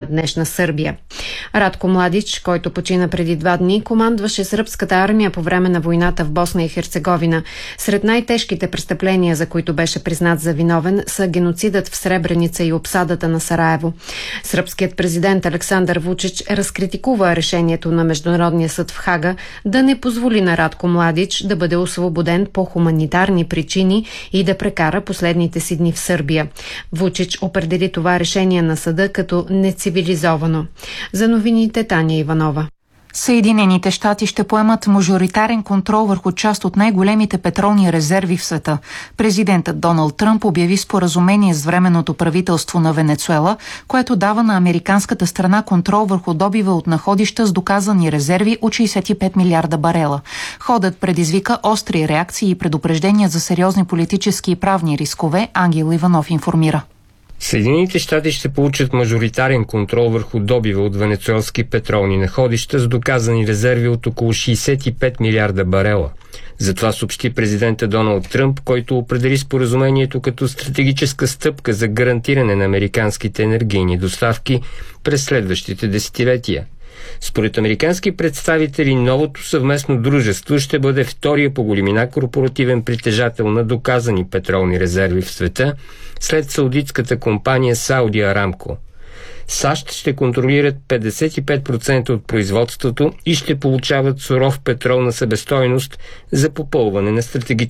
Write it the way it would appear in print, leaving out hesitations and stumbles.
днешна Сърбия. Радко Младич, който почина преди 2 дни, командваше сръбската армия по време на войната в Босна и Херцеговина. Сред най-тежките престъпления, за които беше признат за виновен, са геноцидът в Сребреница и обсадата на Сараево. Сръбският президент Александър Вучич разкритикува решението на Международния съд в Хага да не позволи на Радко Младич да бъде освободен по хуманитарни причини и да прекара последните си дни в Сърбия. Вучич определи това решение на съда като нецивилизовано. За новините Таня Иванова. Съединените щати ще поемат мажоритарен контрол върху част от най-големите петролни резерви в света. Президентът Доналд Тръмп обяви споразумение с временното правителство на Венецуела, което дава на американската страна контрол върху добива от находища с доказани резерви от 65 милиарда барела. Ходът предизвика остри реакции и предупреждения за сериозни политически и правни рискове. Ангел Иванов информира. Съединените щати ще получат мажоритарен контрол върху добива от венецуелски петролни находища с доказани резерви от около 65 милиарда барела. Затова съобщи президента Доналд Тръмп, който определи споразумението като стратегическа стъпка за гарантиране на американските енергийни доставки през следващите десетилетия. Според американски представители, новото съвместно дружество ще бъде втория по големина корпоративен притежател на доказани петролни резерви в света, след саудитската компания Сауди Арамко. САЩ ще контролират 55% от производството и ще получават суров петрол на себестойност за попълване на стратегически